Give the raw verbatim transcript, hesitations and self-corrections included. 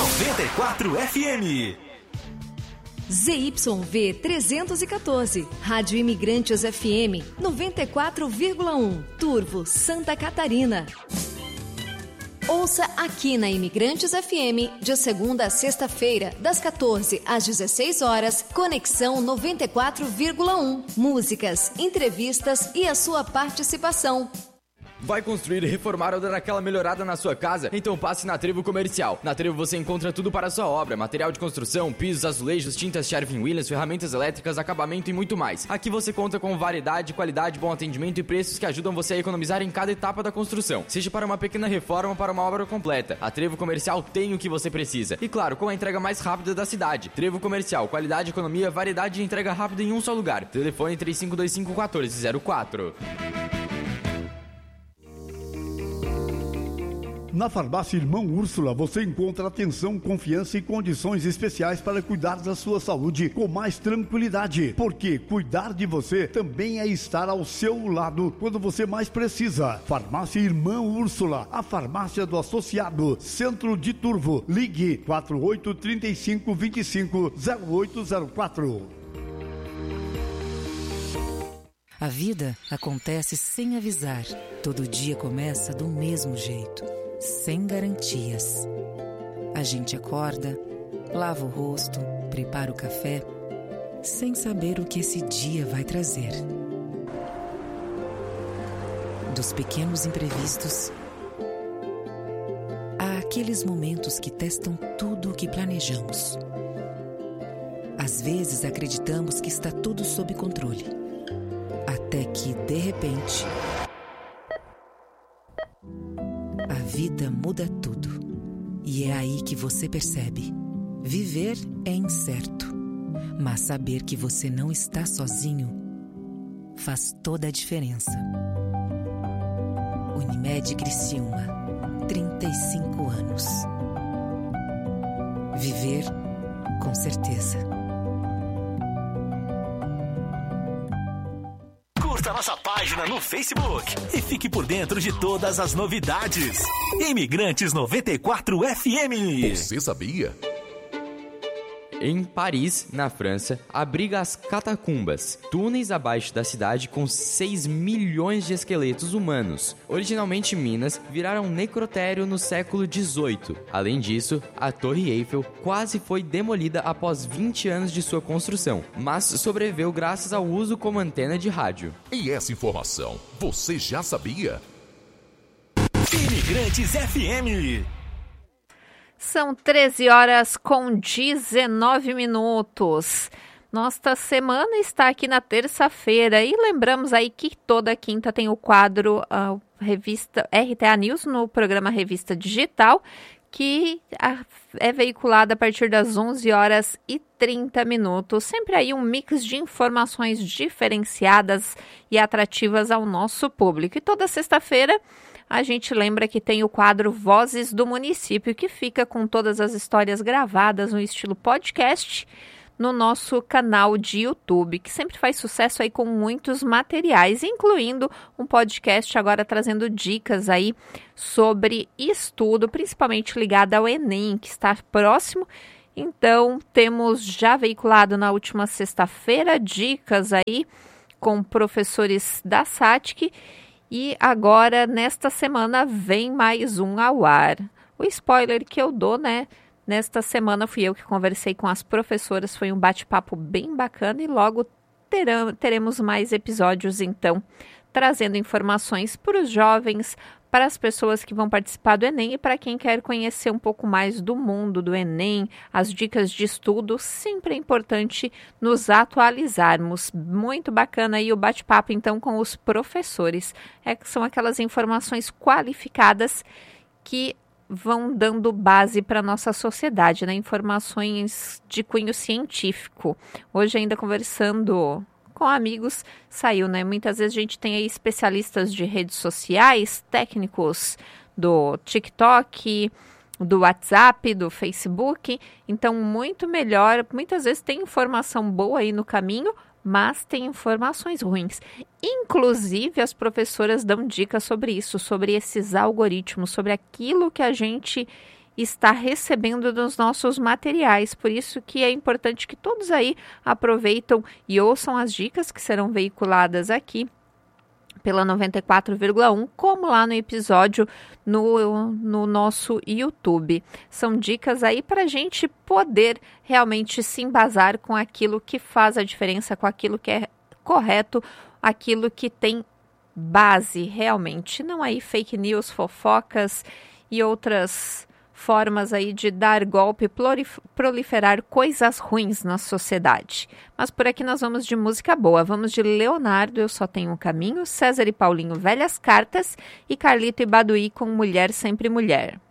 noventa e quatro F M. Z Y V trezentos e quatorze, Rádio Imigrantes F M noventa e quatro vírgula um, Turvo, Santa Catarina. Ouça aqui na Imigrantes F M, de segunda a sexta-feira, das quatorze às dezesseis horas, Conexão noventa e quatro vírgula um. Músicas, entrevistas e a sua participação. Vai construir, reformar ou dar aquela melhorada na sua casa? Então passe na Trevo Comercial. Na Trevo você encontra tudo para a sua obra: material de construção, pisos, azulejos, tintas Sherwin-Williams, ferramentas elétricas, acabamento e muito mais. Aqui você conta com variedade, qualidade, bom atendimento e preços que ajudam você a economizar em cada etapa da construção, seja para uma pequena reforma ou para uma obra completa. A Trevo Comercial tem o que você precisa. E claro, com a entrega mais rápida da cidade. Trevo Comercial, qualidade, economia, variedade e entrega rápida em um só lugar. Telefone três cinco dois cinco, um quatro zero quatro. Na Farmácia Irmã Úrsula você encontra atenção, confiança e condições especiais para cuidar da sua saúde com mais tranquilidade. Porque cuidar de você também é estar ao seu lado quando você mais precisa. Farmácia Irmã Úrsula, a farmácia do associado, Centro de Turvo. Ligue quatro oito três cinco, dois cinco, zero oito zero quatro. A vida acontece sem avisar. Todo dia começa do mesmo jeito, sem garantias. A gente acorda, lava o rosto, prepara o café, sem saber o que esse dia vai trazer. Dos pequenos imprevistos, há aqueles momentos que testam tudo o que planejamos. Às vezes acreditamos que está tudo sob controle, até que, de repente, a vida muda tudo. E é aí que você percebe: viver é incerto, mas saber que você não está sozinho faz toda a diferença. Unimed Criciúma, trinta e cinco anos. Viver com certeza. Curta nossa página no Facebook e fique por dentro de todas as novidades. Imigrantes noventa e quatro F M. Você sabia? Em Paris, na França, abriga as catacumbas, túneis abaixo da cidade com seis milhões de esqueletos humanos. Originalmente minas, viraram necrotério no século dezoito. Além disso, a Torre Eiffel quase foi demolida após vinte anos de sua construção, mas sobreviveu graças ao uso como antena de rádio. E essa informação, você já sabia? Imigrantes F M. São treze horas com dezenove minutos. Nossa semana está aqui na terça-feira e lembramos aí que toda quinta tem o quadro a revista R T A News no programa Revista Digital, que é veiculada a partir das onze horas e trinta minutos. Sempre aí um mix de informações diferenciadas e atrativas ao nosso público. E toda sexta-feira a gente lembra que tem o quadro Vozes do Município, que fica com todas as histórias gravadas no estilo podcast no nosso canal de YouTube, que sempre faz sucesso aí com muitos materiais, incluindo um podcast agora trazendo dicas aí sobre estudo, principalmente ligado ao Enem, que está próximo. Então, temos já veiculado na última sexta-feira dicas aí com professores da S A T C. E agora, nesta semana, vem mais um ao ar. O spoiler que eu dou, né? Nesta semana fui eu que conversei com as professoras, foi um bate-papo bem bacana e logo terão, teremos mais episódios, então, trazendo informações para os jovens, para as pessoas que vão participar do Enem e para quem quer conhecer um pouco mais do mundo do Enem, as dicas de estudo. Sempre é importante nos atualizarmos. Muito bacana aí o bate-papo, então, com os professores. É que são aquelas informações qualificadas que vão dando base para a nossa sociedade, né? Informações de cunho científico. Hoje, ainda conversando com amigos, saiu, né? Muitas vezes a gente tem aí especialistas de redes sociais, técnicos do TikTok, do WhatsApp, do Facebook. Então, muito melhor. Muitas vezes tem informação boa aí no caminho, mas tem informações ruins. Inclusive, as professoras dão dicas sobre isso, sobre esses algoritmos, sobre aquilo que a gente está recebendo dos nossos materiais. Por isso que é importante que todos aí aproveitam e ouçam as dicas que serão veiculadas aqui pela noventa e quatro vírgula um, como lá no episódio no, no nosso YouTube. São dicas aí para a gente poder realmente se embasar com aquilo que faz a diferença, com aquilo que é correto, aquilo que tem base realmente, não aí fake news, fofocas e outras formas aí de dar golpe, proliferar coisas ruins na sociedade. Mas por aqui nós vamos de música boa, vamos de Leonardo, Eu Só Tenho um Caminho, César e Paulinho, Velhas Cartas e Carlito e Baduí com Mulher Sempre Mulher.